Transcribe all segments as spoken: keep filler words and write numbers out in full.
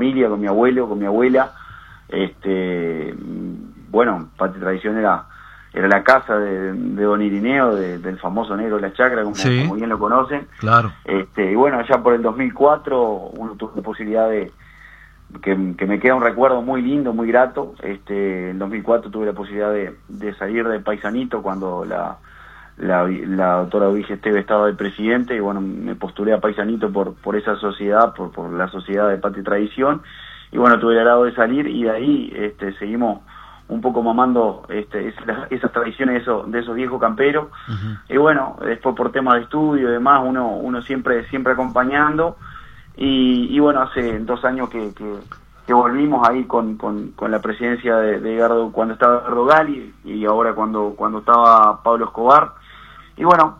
familia, con mi abuelo, con mi abuela. Este, bueno, Patria y Tradición era, era la casa de, de don Irineo, de, del famoso Negro de la Chacra, como, sí, como bien lo conocen. Claro. Este, y bueno, ya por el dos mil cuatro uno tuvo la posibilidad de, que, que me queda un recuerdo muy lindo, muy grato. Este, en dos mil cuatro tuve la posibilidad de, de salir de Paisanito cuando la, la, la doctora Uige Esteve estaba de presidente, y bueno, me postulé a Paisanito por, por esa sociedad, por, por la sociedad de Patria y Tradición, y bueno, tuve el agrado de salir, y de ahí este, seguimos un poco mamando este, esas, esas tradiciones de esos, de esos viejos camperos. Uh-huh. Y bueno, después por temas de estudio y demás, uno, uno siempre, siempre acompañando. Y, y bueno, hace dos años que, que, que volvimos ahí con, con, con la presidencia de, de Edgardo, cuando estaba Edgardo Gali, y ahora cuando, cuando estaba Pablo Escobar. Y bueno,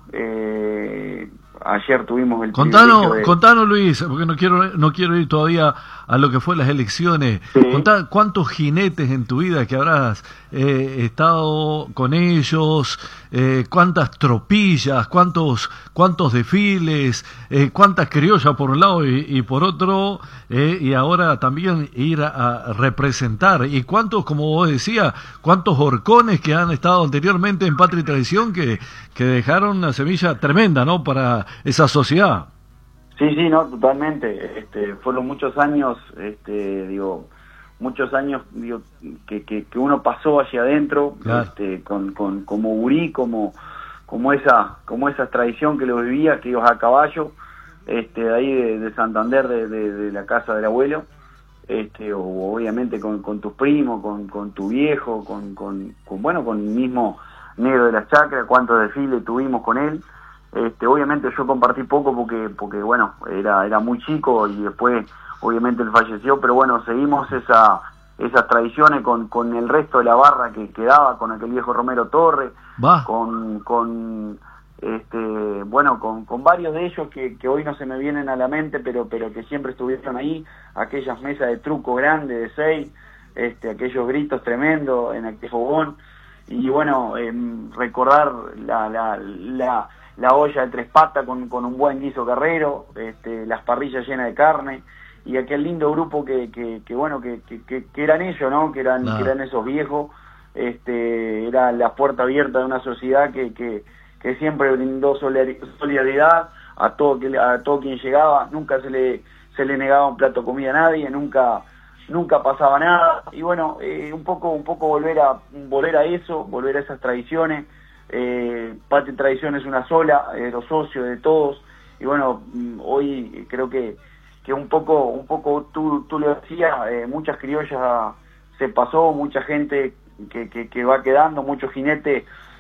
eh, ayer tuvimos el contanos, de... contanos, Luis, porque no quiero no quiero ir todavía a lo que fue las elecciones. Sí. Contá cuántos jinetes en tu vida que habrás eh, estado con ellos, eh, cuántas tropillas, cuántos cuántos desfiles, eh, cuántas criollas por un lado y, y por otro, eh, y ahora también ir a, a representar, y cuántos, como vos decías, cuántos horcones que han estado anteriormente en Patria y Tradición que, que dejaron una semilla tremenda, ¿no?, para esa sociedad. Sí, sí, no, totalmente. Este, fueron muchos años, este, digo, muchos años, digo, que, que, que uno pasó hacia adentro, claro. este, con, con, como gurí, como, como esa, como esa tradición que lo vivía, que ibas a caballo, este, de ahí de, de Santander, de, de, de la casa del abuelo, este, o obviamente con, con tus primos, con, con tu viejo, con, con, con, bueno, con el mismo Negro de la Chacra, cuántos desfiles tuvimos con él. Este, obviamente yo compartí poco porque, porque bueno, era, era muy chico, y después obviamente él falleció, pero bueno, seguimos esa, esas tradiciones con, con el resto de la barra que quedaba, con aquel viejo Romero Torres, con, con este, bueno, con, con varios de ellos que, que hoy no se me vienen a la mente, pero, pero que siempre estuvieron ahí, aquellas mesas de truco grandes de seis, este, aquellos gritos tremendos en aquel fogón, y bueno, eh, recordar la, la, la la olla de tres patas con, con un buen guiso carrero, este, las parrillas llenas de carne, y aquel lindo grupo que, que, que bueno, que, que, que eran ellos, ¿no? Que eran, no. que eran esos viejos, este, era la puerta abierta de una sociedad que, que, que siempre brindó solidaridad a todo, a todo quien llegaba, nunca se le, se le negaba un plato de comida a nadie, nunca, nunca pasaba nada, y bueno, eh, un poco, un poco volver a, volver a eso, volver a esas tradiciones. Eh, Patria y Tradición es una sola, eh, los socios de todos, y bueno, hoy creo que que un poco un poco tú, tú lo decías, eh, muchas criollas se pasó, mucha gente que, que, que va quedando, muchos jinetes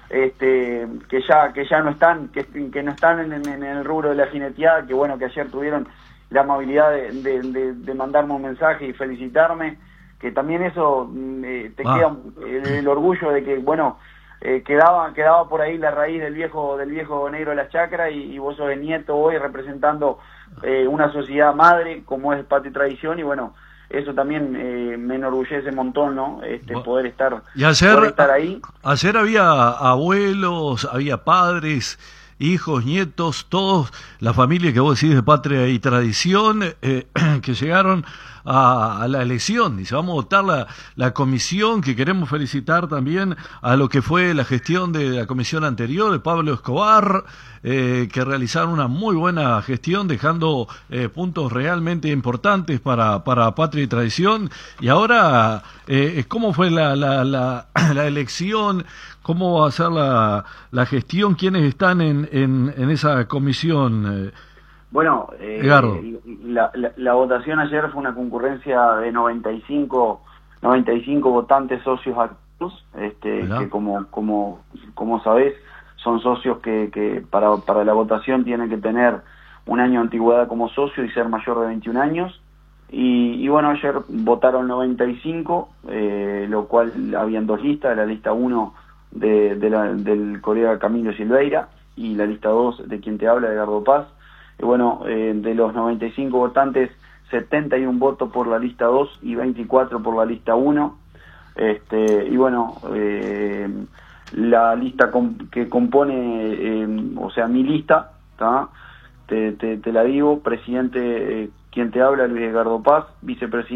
este, que ya que ya no están, que, que no están en, en, en el rubro de la jineteada, que bueno, que ayer tuvieron la amabilidad de, de, de, de mandarme un mensaje y felicitarme, que también eso eh, te ah. queda el, el orgullo de que, bueno, Eh, quedaba quedaba por ahí la raíz del viejo del viejo Negro de la Chacra, y, y vos sos el nieto hoy representando eh, una sociedad madre como es Patria y Tradición, y bueno, eso también eh, me enorgullece un montón, ¿no? Este, bueno, poder estar, y ayer, poder estar ahí. Ayer había abuelos, había padres, hijos, nietos, todos, la familia que vos decís de Patria y Tradición, eh, que llegaron a, a la elección. Dice, vamos a votar la, la comisión, que queremos felicitar también a lo que fue la gestión de la comisión anterior, de Pablo Escobar, eh, que realizaron una muy buena gestión, dejando eh, puntos realmente importantes para, para Patria y Tradición. Y ahora, eh, ¿cómo fue la, la, la, la elección? ¿Cómo va a ser la, la gestión? ¿Quiénes están en, en, en esa comisión? Bueno, eh, la, la, la votación ayer fue una concurrencia de noventa y cinco votantes socios activos, este, que como como como sabés, son socios que, que para, para la votación tienen que tener un año de antigüedad como socio y ser mayor de veintiún años. Y, y bueno, ayer votaron noventa y cinco, eh, lo cual habían dos listas, la lista uno de, de la, del colega Camilo Silveira, y la lista dos de quien te habla, Edgardo Paz. Y bueno, eh, de los noventa y cinco votantes, setenta y uno votos por la lista dos y veinticuatro por la lista uno. Este, y bueno, eh, la lista com que compone, eh, o sea, mi lista, ¿tá? Te, te, te la digo, presidente, eh, quien te habla, Luis Edgardo Paz, vicepresidente